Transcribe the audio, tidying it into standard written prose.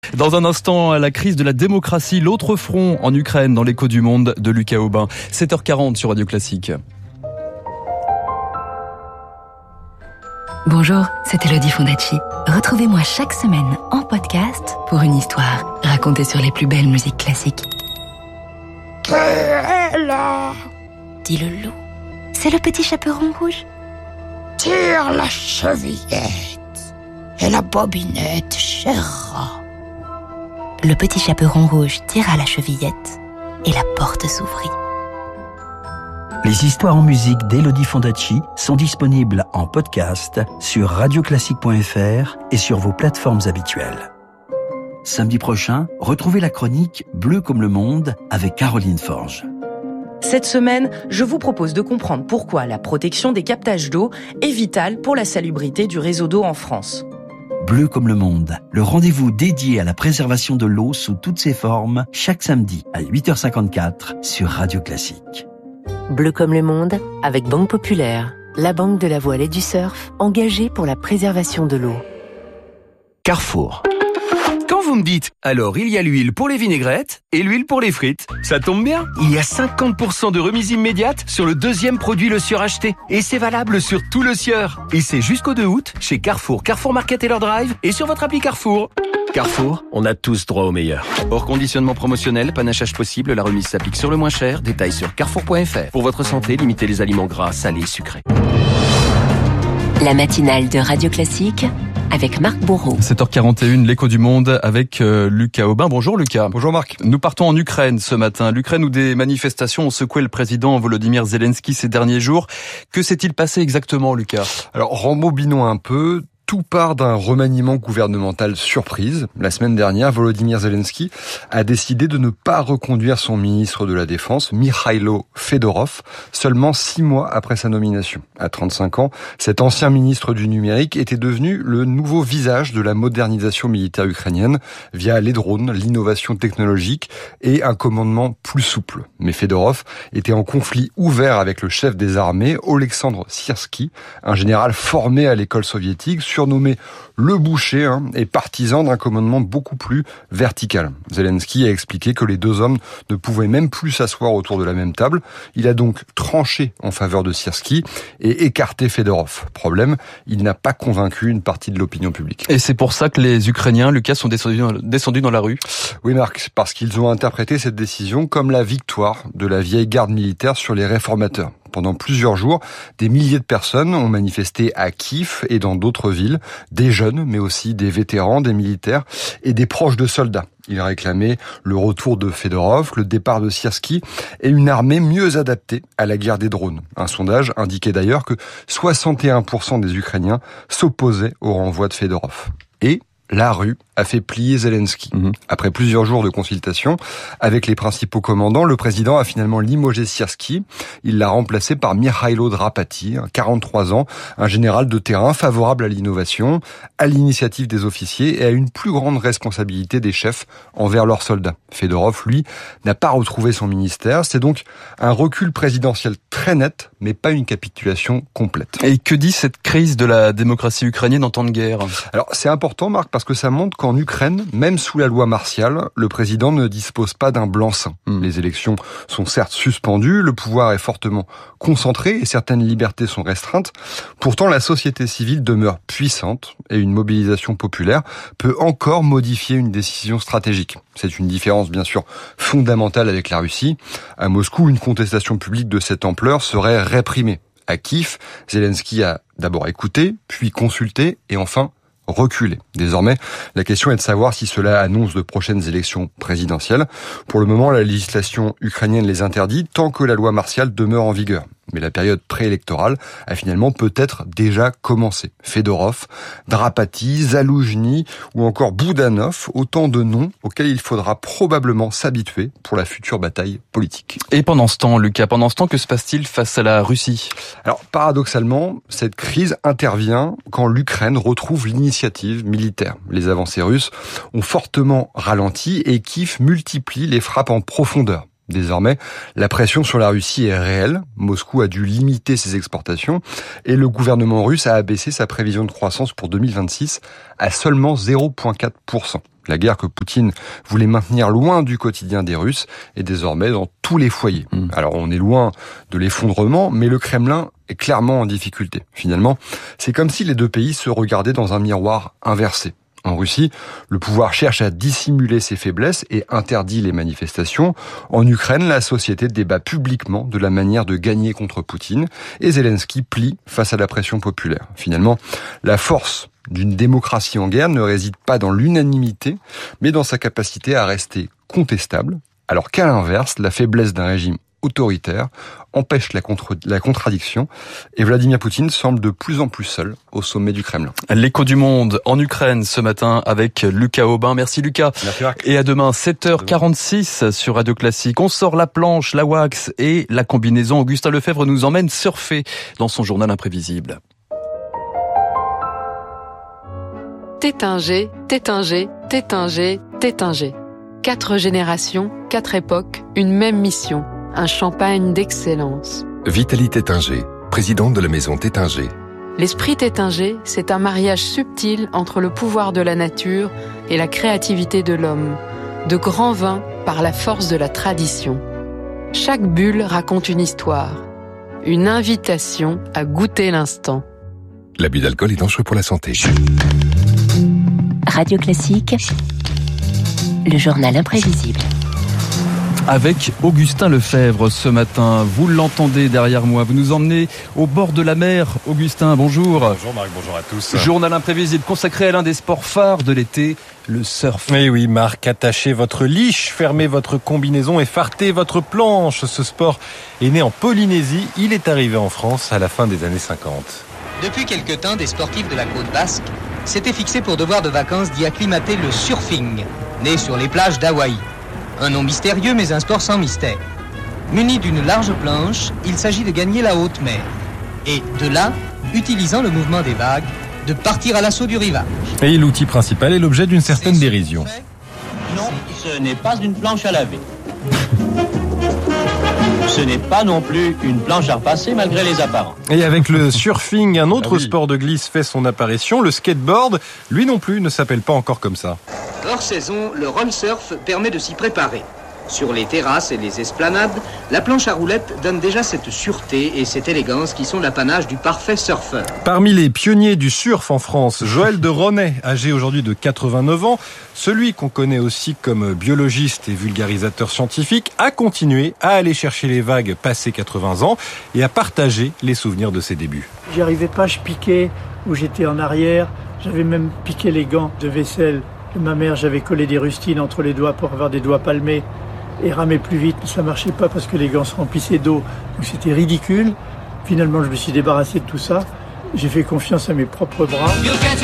Dans un instant, la crise de la démocratie, l'autre front en Ukraine dans l'écho du monde de Lucas Aubin. 7h40 sur Radio Classique. Bonjour, c'est Elodie Fondacci. Retrouvez-moi chaque semaine en podcast pour une histoire racontée sur les plus belles musiques classiques. Qui est là ? Dit le loup. C'est le petit chaperon rouge. Tire la chevillette et la bobinette, cher rat. Le petit chaperon rouge tira la chevillette et la porte s'ouvrit. Les histoires en musique d'Elodie Fondacci sont disponibles en podcast sur radioclassique.fr et sur vos plateformes habituelles. Samedi prochain, retrouvez la chronique Bleu comme le monde avec Caroline Forge. Cette semaine, je vous propose de comprendre pourquoi la protection des captages d'eau est vitale pour la salubrité du réseau d'eau en France. Bleu comme le monde, le rendez-vous dédié à la préservation de l'eau sous toutes ses formes, chaque samedi à 8h54 sur Radio Classique. Bleu comme le monde, avec Banque Populaire, la banque de la voile et du surf, engagée pour la préservation de l'eau. Carrefour. Quand vous me dites, alors il y a l'huile pour les vinaigrettes et l'huile pour les frites, ça tombe bien. Il y a 50% de remise immédiate sur le deuxième produit Le Sieur acheté. Et c'est valable sur tout Le Sieur. Et c'est jusqu'au 2 août chez Carrefour, Carrefour Market et leur drive et sur votre appli Carrefour. Carrefour, on a tous droit au meilleur. Hors conditionnement promotionnel, panachage possible, la remise s'applique sur le moins cher. Détails sur carrefour.fr. Pour votre santé, limitez les aliments gras, salés, sucrés. La matinale de Radio Classique avec Marc Bourreau. 7h41, l'écho du monde avec Lucas Aubin. Bonjour Lucas. Bonjour Marc. Nous partons en Ukraine ce matin. L'Ukraine où des manifestations ont secoué le président Volodymyr Zelensky ces derniers jours. Que s'est-il passé exactement, Lucas ? Alors, rembobinons un peu. Tout part d'un remaniement gouvernemental surprise. La semaine dernière, Volodymyr Zelensky a décidé de ne pas reconduire son ministre de la Défense, Mikhailo Fedorov, seulement 6 mois après sa nomination. À 35 ans, cet ancien ministre du numérique était devenu le nouveau visage de la modernisation militaire ukrainienne via les drones, l'innovation technologique et un commandement plus souple. Mais Fedorov était en conflit ouvert avec le chef des armées, Oleksandr Syrsky, un général formé à l'école soviétique, surnommé le boucher et partisan d'un commandement beaucoup plus vertical. Zelensky a expliqué que les deux hommes ne pouvaient même plus s'asseoir autour de la même table. Il a donc tranché en faveur de Syrsky et écarté Fedorov. Problème, il n'a pas convaincu une partie de l'opinion publique. Et c'est pour ça que les Ukrainiens, Lucas, sont descendus dans la rue ? Oui Marc, parce qu'ils ont interprété cette décision comme la victoire de la vieille garde militaire sur les réformateurs. Pendant plusieurs jours, des milliers de personnes ont manifesté à Kiev et dans d'autres villes, des jeunes, mais aussi des vétérans, des militaires et des proches de soldats. Ils réclamaient le retour de Fedorov, le départ de Syrsky et une armée mieux adaptée à la guerre des drones. Un sondage indiquait d'ailleurs que 61% des Ukrainiens s'opposaient au renvoi de Fedorov. Et la rue a fait plier Zelensky. Après plusieurs jours de consultation avec les principaux commandants, le président a finalement limogé Syrsky. Il l'a remplacé par Mikhailo Drapati, 43 ans, un général de terrain favorable à l'innovation, à l'initiative des officiers et à une plus grande responsabilité des chefs envers leurs soldats. Fedorov, lui, n'a pas retrouvé son ministère. C'est donc un recul présidentiel très net, mais pas une capitulation complète. Et que dit cette crise de la démocratie ukrainienne en temps de guerre ? Alors, c'est important, Marc, parce que ça montre qu'en Ukraine, même sous la loi martiale, le président ne dispose pas d'un blanc-seing. Les élections sont certes suspendues, le pouvoir est fortement concentré et certaines libertés sont restreintes. Pourtant, la société civile demeure puissante et une mobilisation populaire peut encore modifier une décision stratégique. C'est une différence bien sûr fondamentale avec la Russie. À Moscou, une contestation publique de cette ampleur serait réprimée. À Kiev, Zelensky a d'abord écouté, puis consulté et enfin reculer. Désormais, la question est de savoir si cela annonce de prochaines élections présidentielles. Pour le moment, la législation ukrainienne les interdit tant que la loi martiale demeure en vigueur. Mais la période préélectorale a finalement peut-être déjà commencé. Fedorov, Drapati, Zaloujny ou encore Boudanov, autant de noms auxquels il faudra probablement s'habituer pour la future bataille politique. Et pendant ce temps, Lucas, que se passe-t-il face à la Russie ? Alors, paradoxalement, cette crise intervient quand l'Ukraine retrouve l'initiative militaire. Les avancées russes ont fortement ralenti et Kiev multiplie les frappes en profondeur. Désormais, la pression sur la Russie est réelle. Moscou a dû limiter ses exportations et le gouvernement russe a abaissé sa prévision de croissance pour 2026 à seulement 0,4%. La guerre que Poutine voulait maintenir loin du quotidien des Russes est désormais dans tous les foyers. Alors on est loin de l'effondrement, mais le Kremlin est clairement en difficulté. Finalement, c'est comme si les deux pays se regardaient dans un miroir inversé. En Russie, le pouvoir cherche à dissimuler ses faiblesses et interdit les manifestations. En Ukraine, la société débat publiquement de la manière de gagner contre Poutine et Zelensky plie face à la pression populaire. Finalement, la force d'une démocratie en guerre ne réside pas dans l'unanimité, mais dans sa capacité à rester contestable, alors qu'à l'inverse, la faiblesse d'un régime autoritaire empêche la contradiction et Vladimir Poutine semble de plus en plus seul au sommet du Kremlin. L'écho du monde en Ukraine ce matin avec Lucas Aubin. Merci Lucas. Merci Marc. Et à demain 7h46 sur Radio Classique. On sort la planche, la wax et la combinaison. Augustin Lefebvre nous emmène surfer dans son journal imprévisible. Tétinger, Tétinger, Tétinger, Tétinger. 4 générations, 4 époques, une même mission. Un champagne d'excellence. Vitalie Tétinger, présidente de la maison Tétinger. L'esprit Tétinger, c'est un mariage subtil entre le pouvoir de la nature et la créativité de l'homme. De grands vins par la force de la tradition. Chaque bulle raconte une histoire. Une invitation à goûter l'instant. L'abus d'alcool est dangereux pour la santé. Radio Classique, le journal imprévisible. Avec Augustin Lefebvre ce matin. Vous l'entendez derrière moi. Vous nous emmenez au bord de la mer. Augustin, bonjour. Bonjour Marc, bonjour à tous. Journal imprévisible consacré à l'un des sports phares de l'été, le surf. Eh oui Marc, attachez votre leash, fermez votre combinaison et fartez votre planche. Ce sport est né en Polynésie. Il est arrivé en France à la fin des années 50. Depuis quelque temps, des sportifs de la côte basque s'étaient fixés pour devoir de vacances d'y acclimater le surfing, né sur les plages d'Hawaï. Un nom mystérieux, mais un sport sans mystère. Muni d'une large planche, il s'agit de gagner la haute mer. Et de là, utilisant le mouvement des vagues, de partir à l'assaut du rivage. Et l'outil principal est l'objet d'une certaine dérision. Non, ce n'est pas une planche à laver. Ce n'est pas non plus une planche à repasser malgré les apparences. Et avec le surfing, un autre sport de glisse fait son apparition. Le skateboard, lui non plus, ne s'appelle pas encore comme ça. Hors saison, le roll surf permet de s'y préparer. Sur les terrasses et les esplanades, la planche à roulettes donne déjà cette sûreté et cette élégance qui sont l'apanage du parfait surfeur. Parmi les pionniers du surf en France, Joël de Ronet, âgé aujourd'hui de 89 ans, celui qu'on connaît aussi comme biologiste et vulgarisateur scientifique, a continué à aller chercher les vagues passé 80 ans et à partager les souvenirs de ses débuts. J'y arrivais pas, je piquais, ou j'étais en arrière, j'avais même piqué les gants de vaisselle de ma mère, j'avais collé des rustines entre les doigts pour avoir des doigts palmés et ramer plus vite. Ça marchait pas parce que les gants se remplissaient d'eau, donc c'était ridicule. Finalement, je me suis débarrassé de tout ça. J'ai fait confiance à mes propres bras.